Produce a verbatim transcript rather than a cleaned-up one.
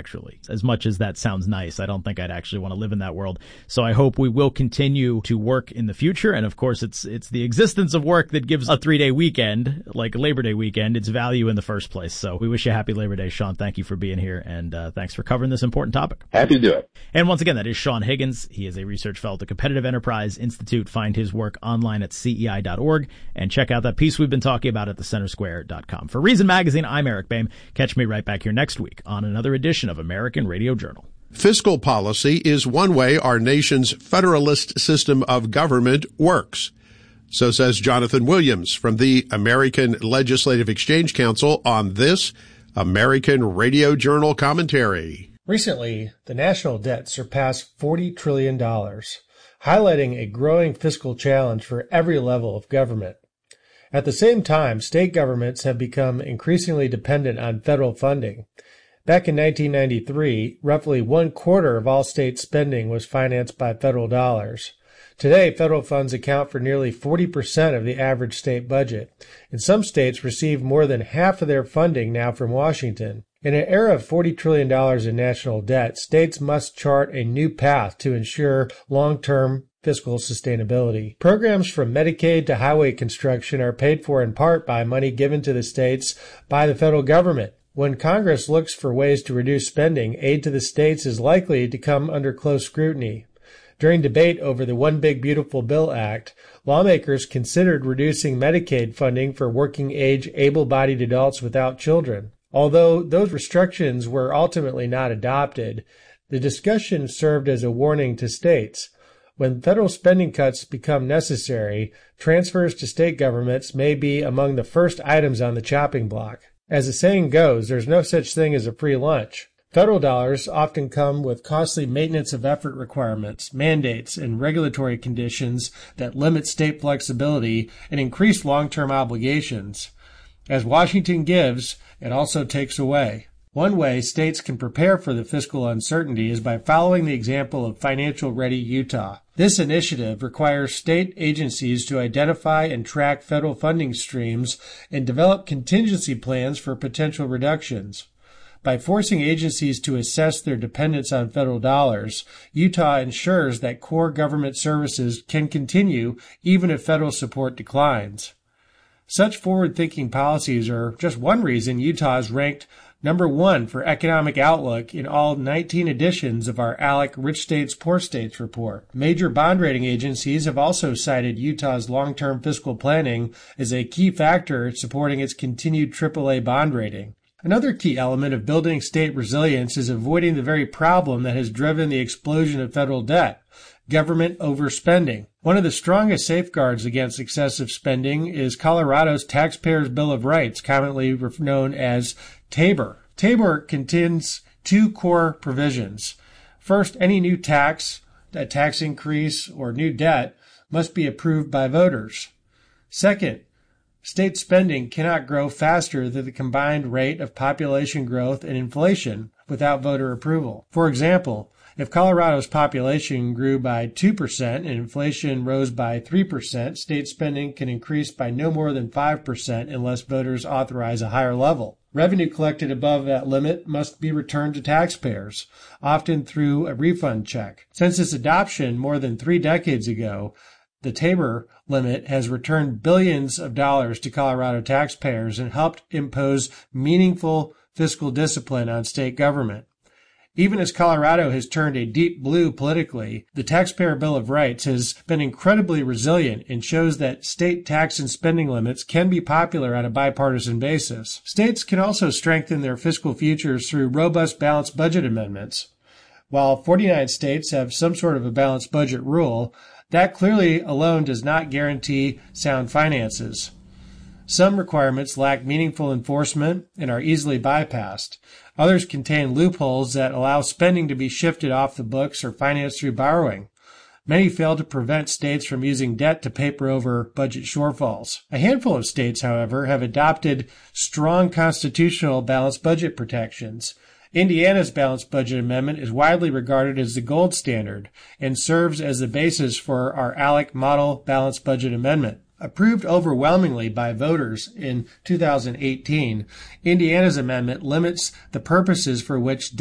actually. As much as that sounds nice, I don't think I'd actually want to live in that world. So I hope we will continue to work in the future. And of course, it's it's the existence of work that gives a three-day weekend, like Labor Day weekend, its value in the first place. So we wish you a happy Labor Day, Sean. Thank you for being here, and uh, thanks for covering this important topic. Happy to do it. And once again, that is Sean Higgins. He is a research fellow at the Competitive Enterprise Institute. Find his work online at C E I dot org and check out that piece we've been talking about at the center square dot com. For Reason Magazine, I'm Eric Boehm. Catch me right back here next week on another edition of American Radio Journal. Fiscal policy is one way our nation's federalist system of government works. So says Jonathan Williams from the American Legislative Exchange Council on this American Radio Journal commentary. Recently, the national debt surpassed forty trillion dollars, highlighting a growing fiscal challenge for every level of government. At the same time, state governments have become increasingly dependent on federal funding. Back in nineteen ninety-three, roughly one quarter of all state spending was financed by federal dollars. Today, federal funds account for nearly forty percent of the average state budget, and some states receive more than half of their funding now from Washington. In an era of forty trillion dollars in national debt, states must chart a new path to ensure long-term fiscal sustainability. Programs from Medicaid to highway construction are paid for in part by money given to the states by the federal government. When Congress looks for ways to reduce spending, aid to the states is likely to come under close scrutiny. During debate over the One Big Beautiful Bill Act, lawmakers considered reducing Medicaid funding for working-age, able-bodied adults without children. Although those restrictions were ultimately not adopted, the discussion served as a warning to states. When federal spending cuts become necessary, transfers to state governments may be among the first items on the chopping block. As the saying goes, there's no such thing as a free lunch. Federal dollars often come with costly maintenance of effort requirements, mandates, and regulatory conditions that limit state flexibility and increase long-term obligations. As Washington gives, it also takes away. One way states can prepare for the fiscal uncertainty is by following the example of Financial Ready Utah. This initiative requires state agencies to identify and track federal funding streams and develop contingency plans for potential reductions. By forcing agencies to assess their dependence on federal dollars, Utah ensures that core government services can continue even if federal support declines. Such forward-thinking policies are just one reason Utah is ranked number one for economic outlook in all nineteen editions of our ALEC Rich States, Poor States report. Major bond rating agencies have also cited Utah's long-term fiscal planning as a key factor supporting its continued triple A bond rating. Another key element of building state resilience is avoiding the very problem that has driven the explosion of federal debt, government overspending. One of the strongest safeguards against excessive spending is Colorado's Taxpayers' Bill of Rights, commonly known as TABOR. TABOR contains two core provisions. First, any new tax, a tax increase, or new debt must be approved by voters. Second, state spending cannot grow faster than the combined rate of population growth and inflation without voter approval. For example, if Colorado's population grew by two percent and inflation rose by three percent, state spending can increase by no more than five percent unless voters authorize a higher level. Revenue collected above that limit must be returned to taxpayers, often through a refund check. Since its adoption more than three decades ago, the TABOR limit has returned billions of dollars to Colorado taxpayers and helped impose meaningful fiscal discipline on state government. Even as Colorado has turned a deep blue politically, the Taxpayer Bill of Rights has been incredibly resilient and shows that state tax and spending limits can be popular on a bipartisan basis. States can also strengthen their fiscal futures through robust balanced budget amendments. While forty-nine states have some sort of a balanced budget rule, that clearly alone does not guarantee sound finances. Some requirements lack meaningful enforcement and are easily bypassed. Others contain loopholes that allow spending to be shifted off the books or financed through borrowing. Many fail to prevent states from using debt to paper over budget shortfalls. A handful of states, however, have adopted strong constitutional balanced budget protections. Indiana's balanced budget amendment is widely regarded as the gold standard and serves as the basis for our ALEC model balanced budget amendment. Approved overwhelmingly by voters in two thousand eighteen, Indiana's amendment limits the purposes for which